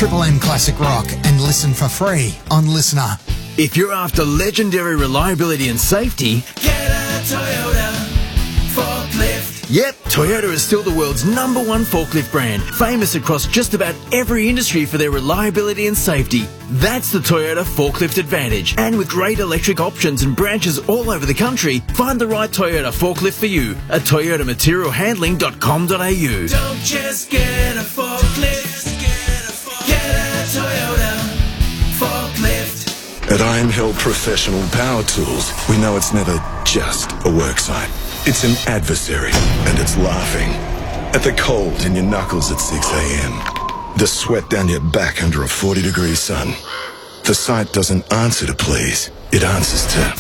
Triple M Classic Rock and listen for free on Listener. If you're after legendary reliability and safety, get a Toyota forklift. Yep, Toyota is still the world's #1 forklift brand, famous across just about every industry for their reliability and safety. That's the Toyota Forklift Advantage. And with great electric options and branches all over the country, find the right Toyota forklift for you at toyotamaterialhandling.com.au. Don't just get a forklift, get a Toyota forklift. At Iron Hill Professional Power Tools, we know it's never just a work site. It's an adversary, and it's laughing. At the cold in your knuckles at 6 a.m. The sweat down your back under a 40-degree sun. The site doesn't answer to please. It answers to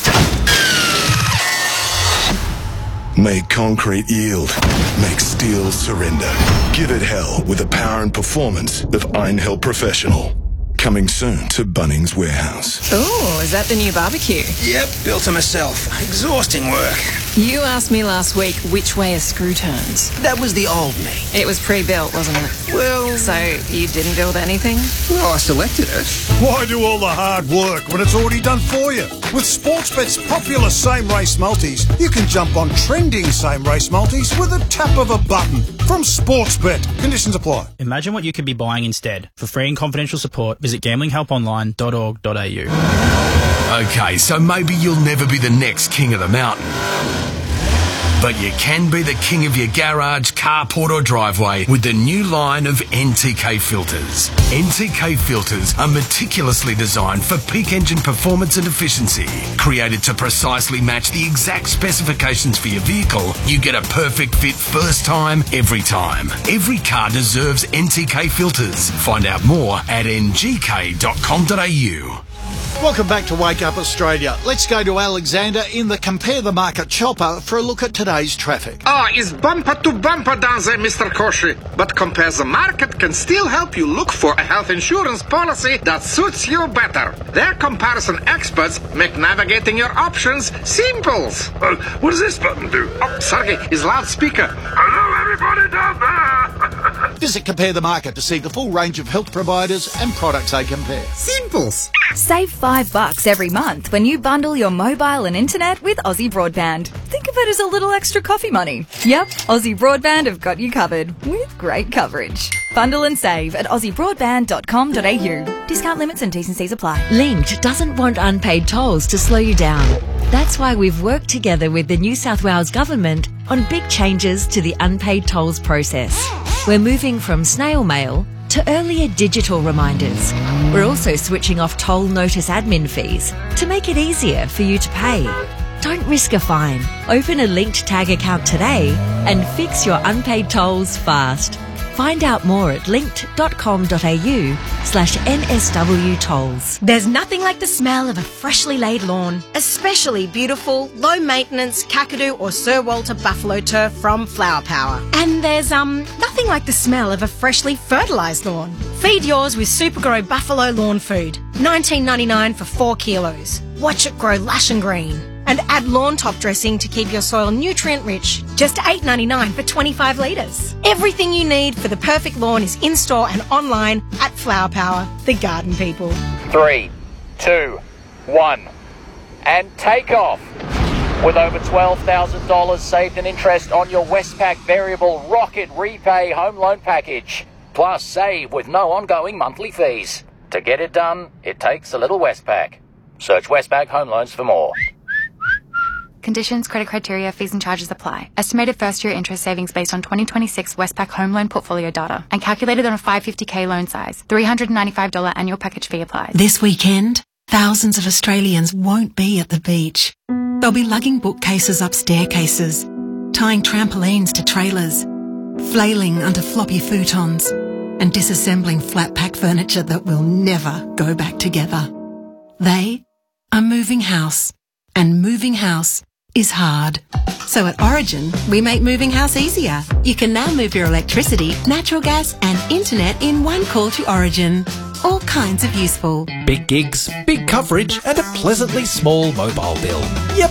make concrete yield. Make steel surrender. Give it hell with the power and performance of Iron Hill Professional. Coming soon to Bunnings Warehouse. Oh, is that the new barbecue? Yep, built it myself. Exhausting work. You asked me last week which way a screw turns. That was the old me. It was pre-built, wasn't it? Well... So, you didn't build anything? Well, I selected it. Why do all the hard work when it's already done for you? With Sportsbet's popular same-race multis, you can jump on trending same-race multis with a tap of a button. From Sportsbet. Conditions apply. Imagine what you could be buying instead. For free and confidential support, visit gamblinghelponline.org.au. Okay, so maybe you'll never be the next king of the mountain. But you can be the king of your garage, carport or driveway with the new line of NTK filters. NTK filters are meticulously designed for peak engine performance and efficiency. Created to precisely match the exact specifications for your vehicle, you get a perfect fit first time, every time. Every car deserves NTK filters. Find out more at ngk.com.au. Welcome back to Wake Up Australia. Let's go to Alexander in the Compare the Market chopper for a look at today's traffic. It's bumper to bumper down there, Mr. Koshi. But Compare the Market can still help you look for a health insurance policy that suits you better. Their comparison experts make navigating your options simple. What does this button do? Oh, Sergey, his loudspeaker. Hello, everybody down there. Visit Compare the Market to see the full range of health providers and products they compare. Simples. Save $5 every month when you bundle your mobile and internet with Aussie Broadband. Think of it as a little extra coffee money. Yep, Aussie Broadband have got you covered with great coverage. Bundle and save at aussiebroadband.com.au. Discount limits and T's and C's apply. Linked doesn't want unpaid tolls to slow you down. That's why we've worked together with the New South Wales Government on big changes to the unpaid tolls process. We're moving from snail mail to earlier digital reminders. We're also switching off toll notice admin fees to make it easier for you to pay. Don't risk a fine. Open a Linked Tag account today and fix your unpaid tolls fast. Find out more at linked.com.au/NSW tolls. There's nothing like the smell of a freshly laid lawn, especially beautiful, low-maintenance Kakadu or Sir Walter buffalo turf from Flower Power. And there's nothing like the smell of a freshly fertilised lawn. Feed yours with Supergrow Buffalo Lawn Food, $19.99 for 4 kilos. Watch it grow lush and green. And add lawn top dressing to keep your soil nutrient rich. Just $8.99 for 25 litres. Everything you need for the perfect lawn is in-store and online at Flower Power, the garden people. 3, 2, 1, and take off. With over $12,000 saved in interest on your Westpac Variable Rocket Repay Home Loan Package. Plus save with no ongoing monthly fees. To get it done, it takes a little Westpac. Search Westpac Home Loans for more. Conditions, credit criteria, fees and charges apply. Estimated first-year interest savings based on 2026 Westpac home loan portfolio data and calculated on a 550k loan size. $395 annual package fee applies. This weekend, thousands of Australians won't be at the beach. They'll be lugging bookcases up staircases, tying trampolines to trailers, flailing under floppy futons, and disassembling flat-pack furniture that will never go back together. They are moving house, and moving house is hard. So at Origin, we make moving house easier. You can now move your electricity, natural gas and internet in one call to Origin. All kinds of useful. Big gigs, big coverage and a pleasantly small mobile bill. Yep,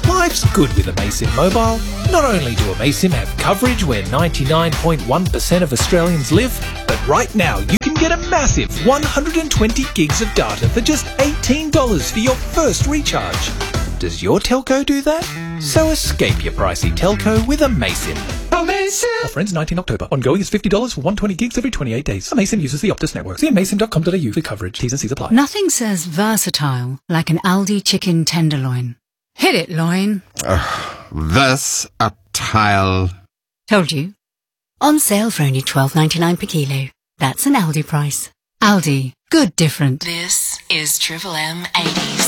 Life's good with Amaysim Mobile. Not only do Amaysim have coverage where 99.1% of Australians live, but right now you can get a massive 120 gigs of data for just $18 for your first recharge. Does your telco do that? So escape your pricey telco with Amaysim. Amaysim! Offer ends 19 October. Ongoing is $50 for 120 gigs every 28 days. Amaysim uses the Optus network. See amaysim.com.au for coverage. T's and C's apply. Nothing says versatile like an Aldi chicken tenderloin. Hit it, loin. Versatile. Told you. On sale for only $12.99 per kilo. That's an Aldi price. Aldi. Good different. This is Triple M 80s.